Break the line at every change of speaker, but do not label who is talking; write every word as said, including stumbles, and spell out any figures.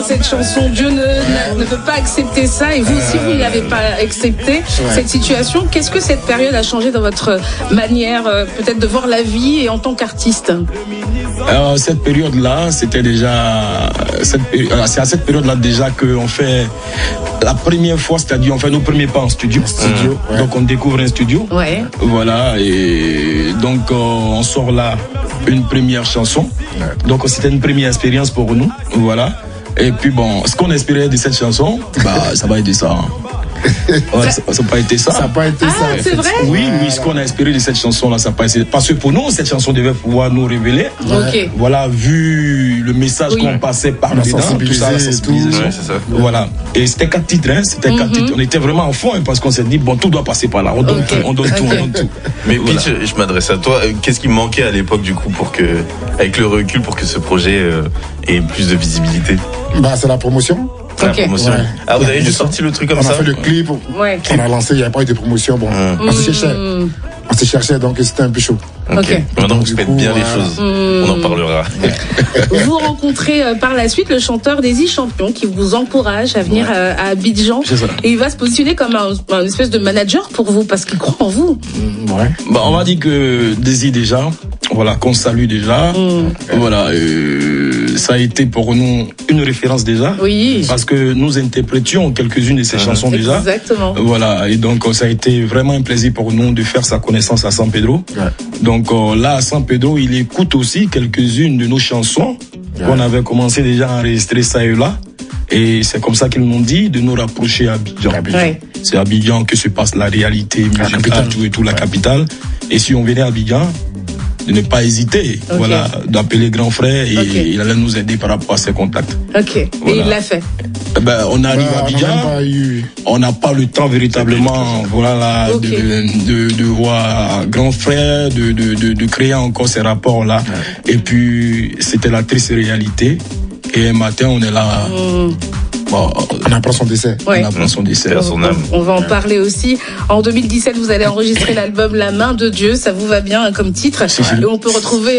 dans cette chanson. Dieu ne, ne, ne peut pas accepter ça, et vous aussi, vous n'avez pas accepté ouais. cette situation. Qu'est-ce que cette période a changé dans votre manière, euh, peut-être, de voir la vie et en tant qu'artiste?
Alors, cette période-là, c'était déjà, cette, c'est à cette période-là déjà qu'on fait la première fois, c'est-à-dire on fait nos premiers pas en studio.
studio
mmh. ouais. Donc on découvre un studio.
Ouais.
Voilà, et donc euh, on sort là une première chanson. Ouais. Donc c'était une première expérience pour nous. Voilà. Et puis bon, ce qu'on espérait de cette chanson, bah ça va être ça. Hein. Ouais, ça n'a pas été ça.
Ça n'a pas été
ah,
ça.
C'est vrai?
Oui, oui, ce qu'on a espéré de cette chanson-là, ça n'a pas été. Parce que pour nous, cette chanson devait pouvoir nous révéler.
Okay.
Voilà, vu le message oui. qu'on passait par dedans, tout ça, la sensibilisation.
Ouais, c'est ça.
Voilà. Et c'était quatre titres, hein. C'était mm-hmm. quatre titres. On était vraiment en fond, hein, parce qu'on s'est dit, bon, tout doit passer par là. On donne okay. tout, on donne okay. tout, on donne tout.
Mais voilà. Pitch, je m'adresse à toi. Qu'est-ce qui manquait à l'époque, du coup, pour que, avec le recul, pour que ce projet euh, ait plus de visibilité?
Bah, c'est la promotion.
Okay.
Ouais. Ah, vous avez juste sorti le truc comme
on
ça?
On a fait le clip,
ouais.
on a lancé, il n'y avait pas eu de promotion. Bon, mmh. on se cherchait. On se cherchait, donc c'était un peu chaud.
Ok. okay. Maintenant, vous faites bien euh... les choses. Mmh. On en parlera.
Vous rencontrez euh, par la suite le chanteur Désy Champion qui vous encourage à venir ouais. euh, à Abidjan. Et il va se positionner comme un, un espèce de manager pour vous parce qu'il croit en vous.
Mmh, ouais. Bah, on va dire que Désy, déjà, voilà, qu'on salue déjà. Mmh. Voilà. Euh, ça a été pour nous une référence déjà.
Oui.
Parce que nous interprétions quelques-unes de ses mmh. chansons déjà.
Exactement.
Voilà. Et donc, ça a été vraiment un plaisir pour nous de faire sa connaissance à San Pedro. Ouais. Donc euh, là, à San Pedro, il écoute aussi quelques-unes de nos chansons ouais. qu'on avait commencé déjà à enregistrer ça et là. Et c'est comme ça qu'ils m'ont dit de nous rapprocher à Abidjan. Abidjan. Ouais. C'est à Abidjan que se passe la réalité musicale, tout et tout, la ouais. capitale. Et si on venait à Abidjan, de ne pas hésiter, okay. voilà, d'appeler grand frère et okay. il allait nous aider par rapport à ses contacts.
Ok. Voilà. Et il l'a fait.
Ben, on arrive bah, à Abidjan, on n'a pas, pas le temps véritablement, voilà, okay. de, de, de voir grand frère, de, de, de, de créer encore ces rapports-là. Ouais. Et puis, c'était la triste réalité. Et un matin, on est là. Mmh. Bon,
on apprend son décès.
Ouais.
On apprend son décès.
On, son âme.
On, on va en parler aussi. En deux mille dix-sept, vous allez enregistrer l'album La Main de Dieu. Ça vous va bien hein, comme titre. Et on peut retrouver